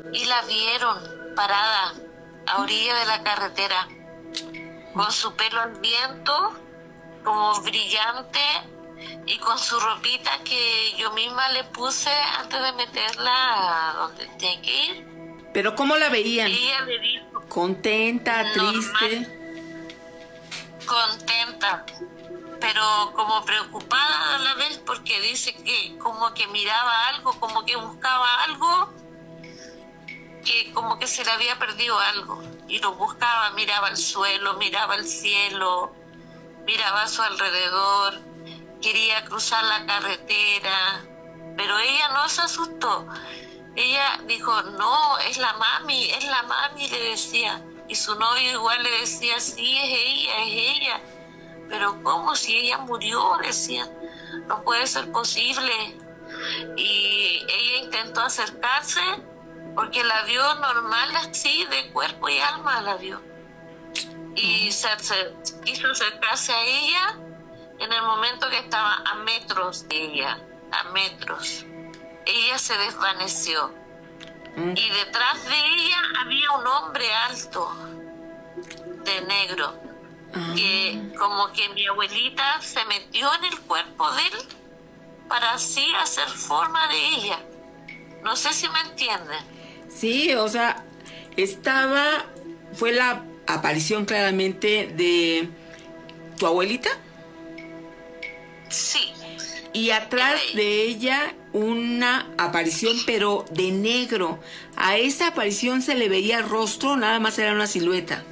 y la vieron parada a orilla de la carretera, con su pelo al viento, como brillante, y con su ropita que yo misma le puse antes de meterla a donde tenía que ir. ¿Pero cómo la veían? Ella me dijo, ¿Contenta, normal, triste? contenta, pero como preocupada a la vez, porque dice que como que miraba algo, como que buscaba algo, que como que se le había perdido algo, y lo buscaba, miraba el suelo, miraba el cielo, miraba a su alrededor, quería cruzar la carretera, pero ella no se asustó. Ella dijo, no, es la mami, le decía. Y su novio igual le decía, sí, es ella. Pero ¿cómo si ella murió? Decía, no puede ser posible. Y ella intentó acercarse porque la vio normal así, de cuerpo y alma la vio. Y quiso acercarse a ella en el momento que estaba a metros de ella, a metros. Ella se desvaneció. Y detrás de ella había un hombre alto, de negro, que como que mi abuelita se metió en el cuerpo de él para así hacer forma de ella. No sé si me entienden. Sí, o sea, fue la aparición claramente de tu abuelita. Sí. Y atrás de ella una aparición, pero de negro. ¿A esa aparición se le veía el rostro o nada más era una silueta?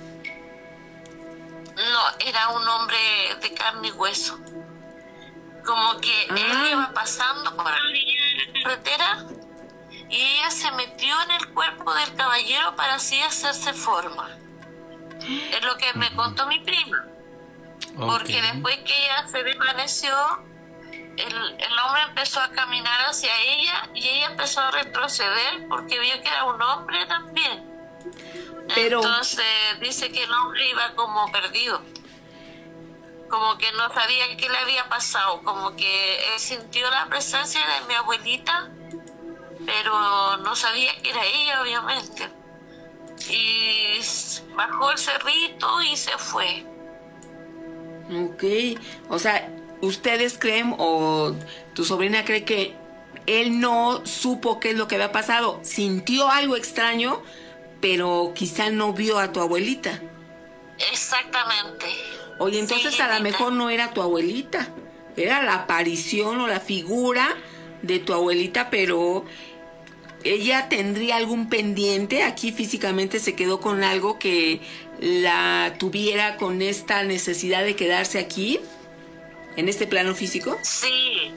No, era un hombre de carne y hueso. Como que él iba pasando por la carretera y ella se metió en el cuerpo del caballero para así hacerse forma. Es lo que me contó mi prima. Porque después que ella se desvaneció, el hombre empezó a caminar hacia ella y ella empezó a retroceder porque vio que era un hombre también. Pero entonces dice que el hombre iba como perdido, como que no sabía qué le había pasado, como que él sintió la presencia de mi abuelita, pero no sabía que era ella, obviamente. Y bajó el cerrito y se fue. Ok, o sea, ¿ustedes creen o tu sobrina cree que él no supo qué es lo que había pasado? Sintió algo extraño, pero quizá no vio a tu abuelita. Exactamente. Oye, entonces sí, a lo mejor no era tu abuelita, era la aparición o la figura de tu abuelita, pero ella tendría algún pendiente, aquí físicamente se quedó con algo que la tuviera con esta necesidad de quedarse aquí, en este plano físico. Sí,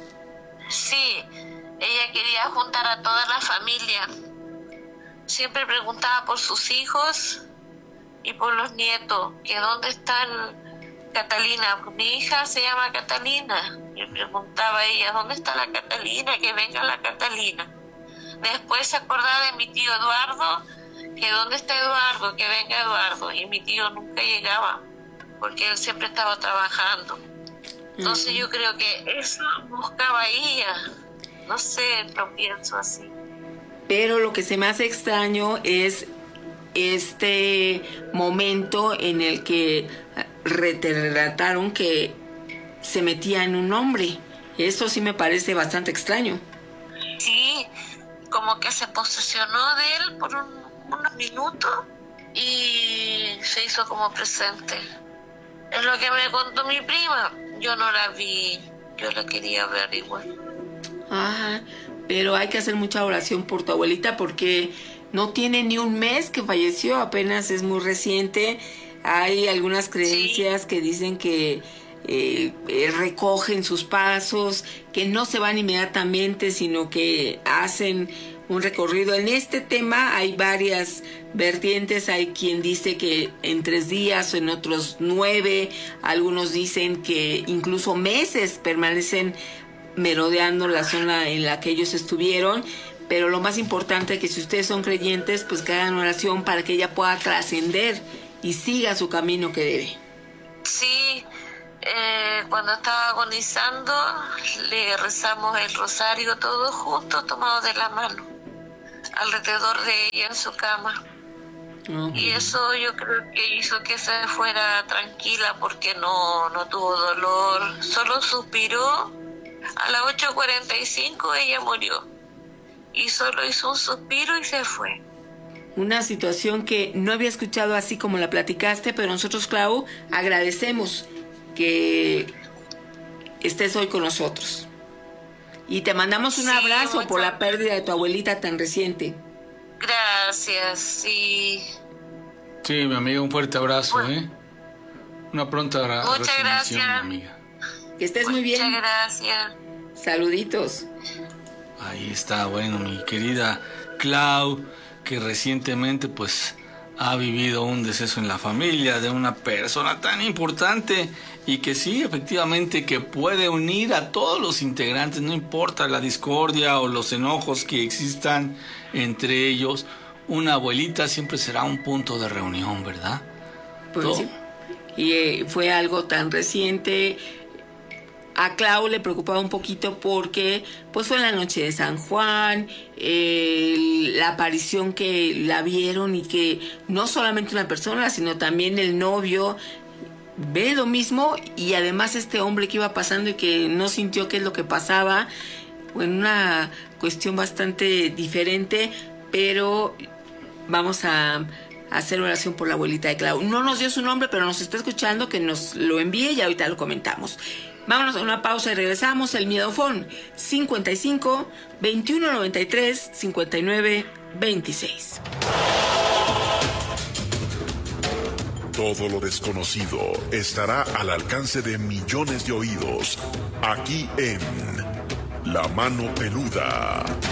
ella quería juntar a toda la familia. Siempre preguntaba por sus hijos y por los nietos, que dónde está Catalina. Mi hija se llama Catalina. Y preguntaba a ella, ¿dónde está la Catalina? Que venga la Catalina. Después se acordaba de mi tío Eduardo, que ¿dónde está Eduardo? Que venga Eduardo. Y mi tío nunca llegaba, porque él siempre estaba trabajando. Entonces yo creo que eso buscaba ella. No sé, lo pienso así. Pero lo que se me hace extraño es este momento en el que te relataron que se metía en un hombre. Eso sí me parece bastante extraño. Sí, como que se posesionó de él por unos minutos y se hizo como presente. Es lo que me contó mi prima. Yo no la vi, yo la quería ver igual. Ajá, pero hay que hacer mucha oración por tu abuelita porque no tiene ni un mes que falleció, apenas es muy reciente. Hay algunas creencias que dicen que recogen sus pasos, que no se van inmediatamente, sino que hacen un recorrido. En este tema hay varias vertientes, hay quien dice que en 3 días, en otros 9, algunos dicen que incluso meses permanecen merodeando la zona en la que ellos estuvieron, pero lo más importante es que si ustedes son creyentes, pues que hagan oración para que ella pueda trascender y siga su camino que debe. Sí, cuando estaba agonizando le rezamos el rosario todos juntos, tomados de la mano. alrededor de ella en su cama. Y eso yo creo que hizo que se fuera tranquila, porque no tuvo dolor, solo suspiró. A las 8:45 ella murió y solo hizo un suspiro y se fue. Una situación que no había escuchado así como la platicaste, pero nosotros, Clau, agradecemos que estés hoy con nosotros. Y te mandamos un abrazo por la pérdida de tu abuelita tan reciente. Gracias, sí. Sí, mi amiga, un fuerte abrazo, Una pronta muchas gracias, mi amiga. Que estés muy bien. Muchas gracias. Saluditos. Ahí está, bueno, mi querida Clau, que recientemente pues ha vivido un deceso en la familia de una persona tan importante y que sí, efectivamente, que puede unir a todos los integrantes, no importa la discordia o los enojos que existan entre ellos. Una abuelita siempre será un punto de reunión, ¿verdad? Pues sí. Y fue algo tan reciente. A Clau le preocupaba un poquito porque pues fue en la noche de San Juan, la aparición que la vieron, y que no solamente una persona, sino también el novio ve lo mismo, y además este hombre que iba pasando y que no sintió qué es lo que pasaba. Bueno, una cuestión bastante diferente, pero vamos a hacer oración por la abuelita de Clau. No nos dio su nombre, pero nos está escuchando, que nos lo envíe y ahorita lo comentamos. Vámonos a una pausa y regresamos. El Miedofón 55 21 93 59 26. Todo lo desconocido estará al alcance de millones de oídos, aquí en La Mano Peluda.